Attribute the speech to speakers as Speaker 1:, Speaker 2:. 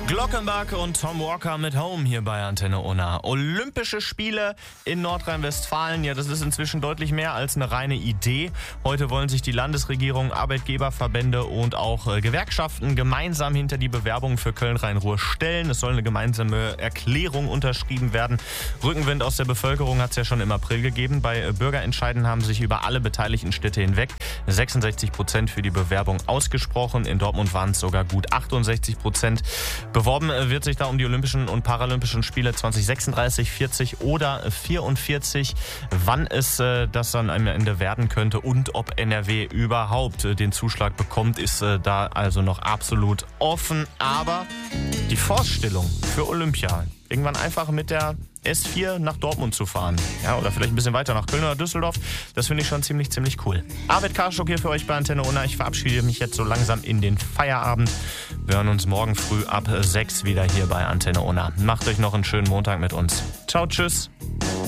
Speaker 1: Glockenbach und Tom Walker mit Home hier bei Antenne Unna. Olympische Spiele in Nordrhein-Westfalen, ja, das ist inzwischen deutlich mehr als eine reine Idee. Heute wollen sich die Landesregierung, Arbeitgeberverbände und auch Gewerkschaften gemeinsam hinter die Bewerbung für Köln-Rhein-Ruhr stellen. Es soll eine gemeinsame Erklärung unterschrieben werden. Rückenwind aus der Bevölkerung hat es ja schon im April gegeben. Bei Bürgerentscheiden haben sich über alle beteiligten Städte hinweg 66% für die Bewerbung ausgesprochen. In Dortmund waren es sogar gut 68%. Beworben wird sich da um die Olympischen und Paralympischen Spiele 2036, 40 oder 44. Wann es das dann am Ende werden könnte und ob NRW überhaupt den Zuschlag bekommt, ist da also noch absolut offen. Aber die Vorstellung für Olympia, irgendwann einfach mit der S4 nach Dortmund zu fahren. Ja, oder vielleicht ein bisschen weiter nach Köln oder Düsseldorf. Das finde ich schon ziemlich cool. Arvid Karschuk hier für euch bei Antenne Unna. Ich verabschiede mich jetzt so langsam in den Feierabend. Wir hören uns morgen früh ab 6 wieder hier bei Antenne Unna. Macht euch noch einen schönen Montag mit uns. Ciao, tschüss.